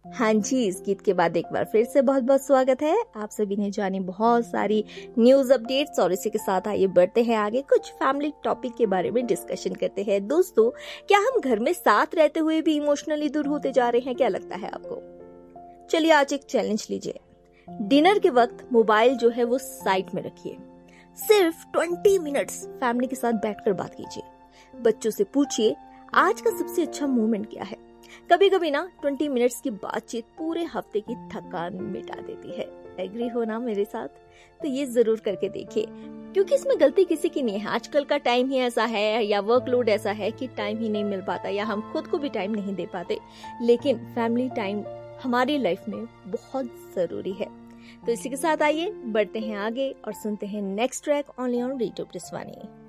हाँ जी, इस गीत के बाद एक बार फिर से बहुत बहुत स्वागत है। आप सभी ने जानी बहुत सारी न्यूज अपडेट्स और इसी के साथ आइए बढ़ते हैं आगे, कुछ फैमिली टॉपिक के बारे में डिस्कशन करते हैं। दोस्तों, क्या हम घर में साथ रहते हुए भी इमोशनली दूर होते जा रहे हैं? क्या लगता है आपको? चलिए आज एक चैलेंज लीजिए। डिनर के वक्त मोबाइल जो है वो साइड में रखिए। सिर्फ 20 मिनट्स फैमिली के साथ बैठकर बात कीजिए। बच्चों से पूछिए आज का सबसे अच्छा मोमेंट क्या है। कभी कभी ना 20 मिनट्स की बातचीत पूरे हफ्ते की थकान मिटा देती है। एग्री हो ना मेरे साथ? तो ये जरूर करके देखिए, क्योंकि इसमें गलती किसी की नहीं है। आजकल का टाइम ही ऐसा है या वर्कलोड ऐसा है कि टाइम ही नहीं मिल पाता या हम खुद को भी टाइम नहीं दे पाते। लेकिन फैमिली टाइम हमारी लाइफ में बहुत जरूरी है। तो इसी के साथ आइए बढ़ते हैं आगे और सुनते हैं next track only on radio ब्रिस्वानी।